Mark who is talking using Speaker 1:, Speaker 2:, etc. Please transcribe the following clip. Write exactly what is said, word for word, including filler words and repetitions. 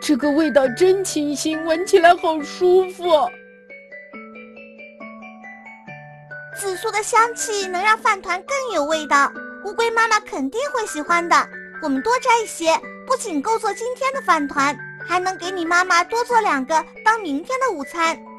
Speaker 1: 这个味道真清新，闻起来好舒服。
Speaker 2: 紫苏的香气能让饭团更有味道，乌龟妈妈肯定会喜欢的。我们多摘一些，不仅够做今天的饭团，还能给你妈妈多做两个当明天的午餐。